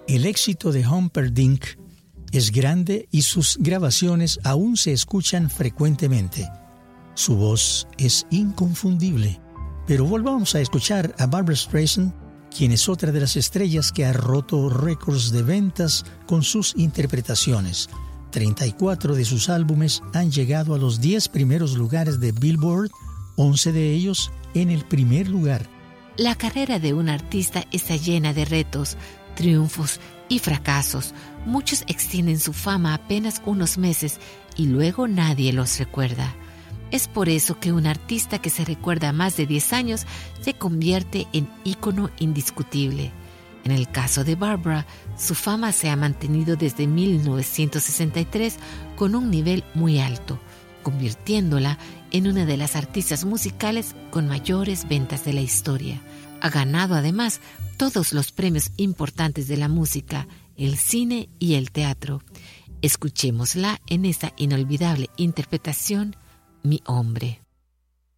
El éxito de Humperdinck es grande y sus grabaciones aún se escuchan frecuentemente. Su voz es inconfundible. Pero volvamos a escuchar a Barbra Streisand, quien es otra de las estrellas que ha roto récords de ventas con sus interpretaciones. 34 de sus álbumes han llegado a los 10 primeros lugares de Billboard, 11 de ellos en el primer lugar. La carrera de un artista está llena de retos, triunfos y fracasos. Muchos extienden su fama apenas unos meses y luego nadie los recuerda. Es por eso que un artista que se recuerda más de 10 años se convierte en ícono indiscutible. En el caso de Barbra, su fama se ha mantenido desde 1963 con un nivel muy alto, convirtiéndola en una de las artistas musicales con mayores ventas de la historia. Ha ganado además todos los premios importantes de la música, el cine y el teatro. Escuchémosla en esta inolvidable interpretación, Mi hombre.